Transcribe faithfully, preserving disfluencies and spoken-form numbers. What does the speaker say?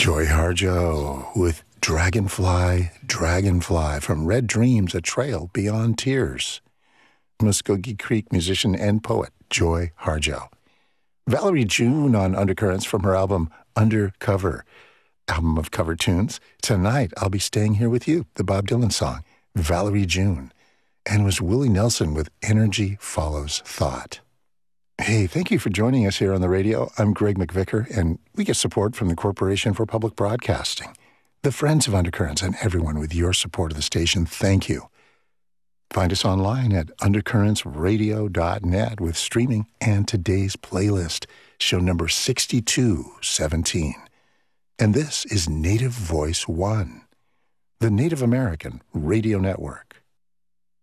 Joy Harjo with Dragonfly, Dragonfly from Red Dreams, A Trail Beyond Tears. Muskogee Creek musician and poet, Joy Harjo. Valerie June on Undercurrents from her album Undercover, album of cover tunes. Tonight, I'll Be Staying Here With You, the Bob Dylan song, Valerie June. And it was Willie Nelson with Energy Follows Thought. Hey, thank you for joining us here on the radio. I'm Greg McVicker, and we get support from the Corporation for Public Broadcasting, the Friends of Undercurrents, and everyone with your support of the station. Thank you. Find us online at undercurrents radio dot net with streaming and today's playlist, show number sixty-two seventeen. And this is Native Voice One, the Native American Radio Network.